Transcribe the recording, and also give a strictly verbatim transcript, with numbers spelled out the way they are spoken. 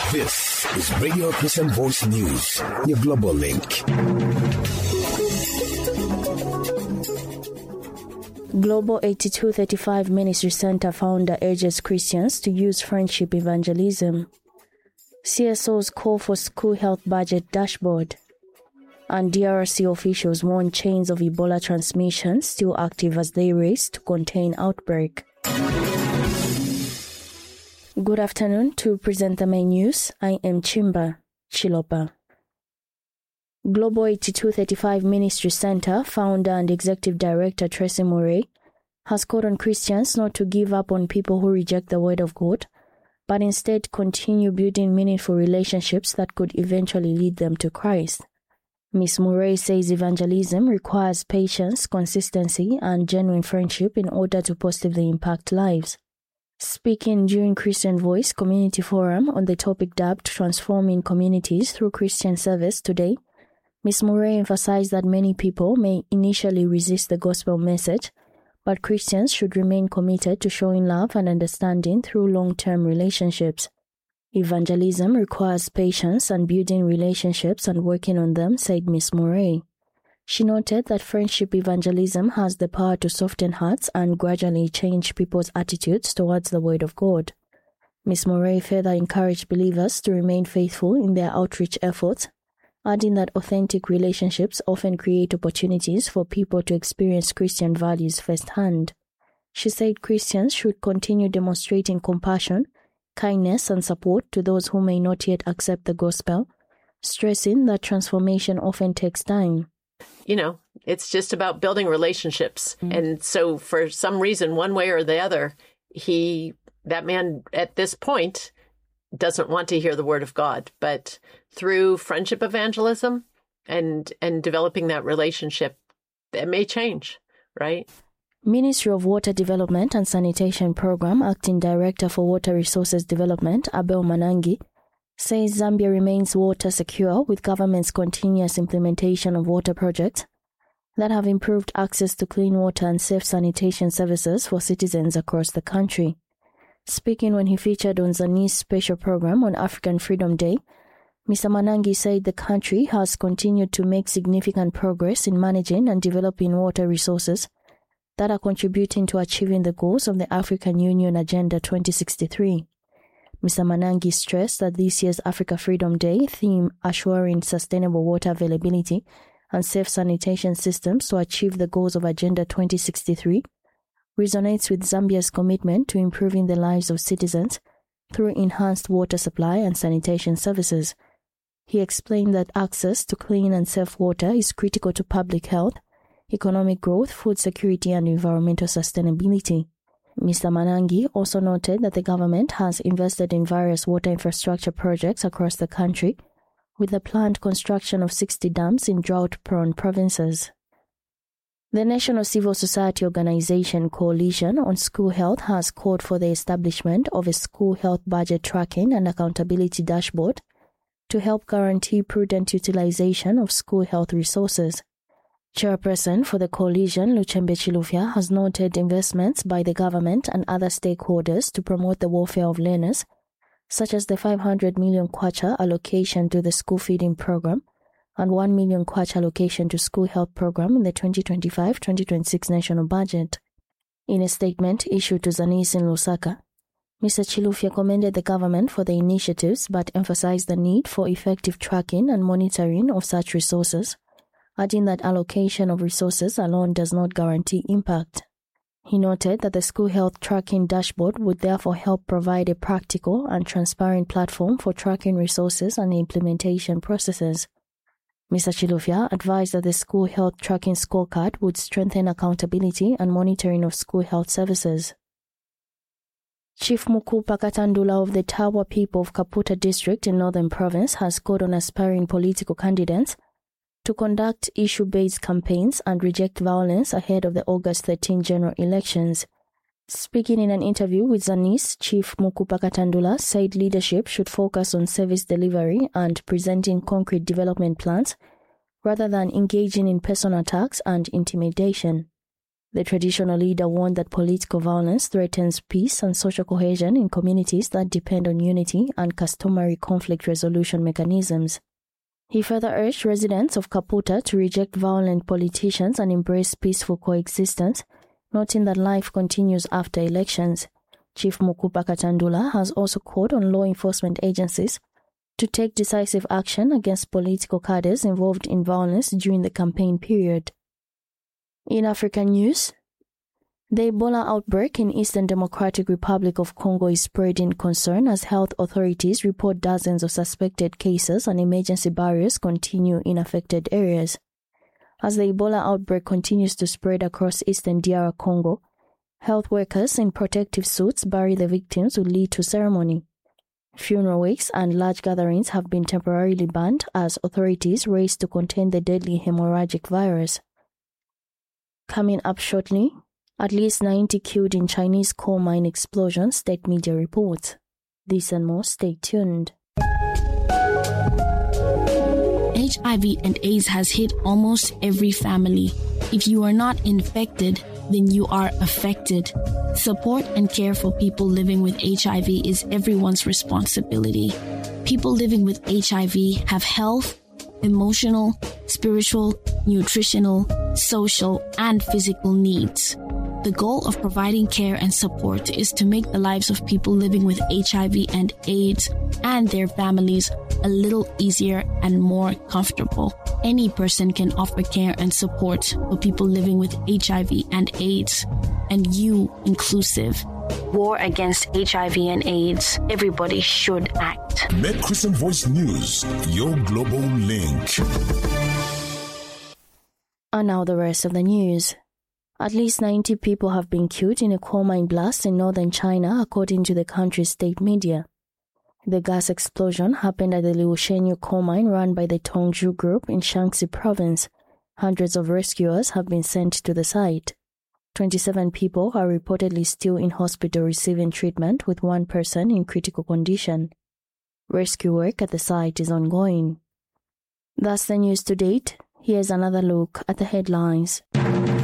This is Radio Christian Voice News, your global link. Global eighty-two thirty-five Ministry Center founder urges Christians to use friendship evangelism. C S Os call for school health budget dashboard. And D R C officials warn chains of Ebola transmission still active as they race to contain outbreak. Good afternoon. To present the main news, I am Chimba Chilopa. Global eighty-two thirty-five Ministry Center founder and executive director Tracy Murray has called on Christians not to give up on people who reject the word of God, but instead continue building meaningful relationships that could eventually lead them to Christ. Miz Murray says evangelism requires patience, consistency, and genuine friendship in order to positively impact lives. Speaking during Christian Voice Community Forum on the topic dubbed Transforming Communities Through Christian Service today, Miz Murray emphasized that many people may initially resist the gospel message, but Christians should remain committed to showing love and understanding through long-term relationships. Evangelism requires patience and building relationships and working on them, said Miz Murray. She noted that friendship evangelism has the power to soften hearts and gradually change people's attitudes towards the Word of God. Miz Murray further encouraged believers to remain faithful in their outreach efforts, adding that authentic relationships often create opportunities for people to experience Christian values firsthand. She said Christians should continue demonstrating compassion, kindness, and support to those who may not yet accept the gospel, stressing that transformation often takes time. You know, it's just about building relationships. Mm-hmm. And so for some reason, one way or the other, he, that man at this point doesn't want to hear the word of God. But through friendship evangelism and, and developing that relationship, it may change, right? Ministry of Water Development and Sanitation Program Acting Director for Water Resources Development, Abel Manangi, says Zambia remains water secure with government's continuous implementation of water projects that have improved access to clean water and safe sanitation services for citizens across the country. Speaking when he featured on Zani's special program on African Freedom Day, Mister Manangi said the country has continued to make significant progress in managing and developing water resources that are contributing to achieving the goals of the African Union Agenda twenty sixty-three. Mister Manangi stressed that this year's Africa Freedom Day theme, assuring sustainable water availability and safe sanitation systems to achieve the goals of Agenda twenty sixty-three, resonates with Zambia's commitment to improving the lives of citizens through enhanced water supply and sanitation services. He explained that access to clean and safe water is critical to public health, economic growth, food security, and environmental sustainability. Mister Manangi also noted that the government has invested in various water infrastructure projects across the country, with the planned construction of sixty dams in drought-prone provinces. The National Civil Society Organization Coalition on School Health has called for the establishment of a school health budget tracking and accountability dashboard to help guarantee prudent utilization of school health resources. Chairperson for the coalition, Luchembe Chilufya, has noted investments by the government and other stakeholders to promote the welfare of learners, such as the five hundred million kwacha allocation to the school feeding program and one million kwacha allocation to school health program in the twenty twenty-five twenty twenty-six national budget. In a statement issued to Zanis in Lusaka, Mister Chilufya commended the government for the initiatives but emphasized the need for effective tracking and monitoring of such resources, adding that allocation of resources alone does not guarantee impact. He noted that the school health tracking dashboard would therefore help provide a practical and transparent platform for tracking resources and implementation processes. Mister Chilufya advised that the school health tracking scorecard would strengthen accountability and monitoring of school health services. Chief Mukupa Katandula of the Tawa people of Kaputa district in Northern Province has called on aspiring political candidates to conduct issue-based campaigns and reject violence ahead of the August thirteenth general elections. Speaking in an interview with Zanis, Chief Mukupa Katandula said leadership should focus on service delivery and presenting concrete development plans rather than engaging in personal attacks and intimidation. The traditional leader warned that political violence threatens peace and social cohesion in communities that depend on unity and customary conflict resolution mechanisms. He further urged residents of Kaputa to reject violent politicians and embrace peaceful coexistence, noting that life continues after elections. Chief Mukupa Katandula has also called on law enforcement agencies to take decisive action against political cadres involved in violence during the campaign period. In African news, the Ebola outbreak in Eastern Democratic Republic of Congo is spreading concern as health authorities report dozens of suspected cases and emergency barriers continue in affected areas. As the Ebola outbreak continues to spread across Eastern D R Congo, health workers in protective suits bury the victims who lead to ceremony. Funeral wakes and large gatherings have been temporarily banned as authorities race to contain the deadly hemorrhagic virus. Coming up shortly, at least ninety killed in Chinese coal mine explosion, state media reports. This and more, stay tuned. H I V and AIDS has hit almost every family. If you are not infected, then you are affected. Support and care for people living with H I V is everyone's responsibility. People living with H I V have health, emotional, spiritual, nutritional, social, and physical needs. The goal of providing care and support is to make the lives of people living with H I V and AIDS and their families a little easier and more comfortable. Any person can offer care and support for people living with H I V and AIDS, and you inclusive. War against H I V and AIDS. Everybody should act. Met Christian Voice News, your global link. And now the rest of the news. At least ninety people have been killed in a coal mine blast in northern China, according to the country's state media. The gas explosion happened at the Liushenyu coal mine run by the Tongzhou Group in Shaanxi province. Hundreds of rescuers have been sent to the site. twenty-seven people are reportedly still in hospital receiving treatment, with one person in critical condition. Rescue work at the site is ongoing. That's the news to date. Here's another look at the headlines.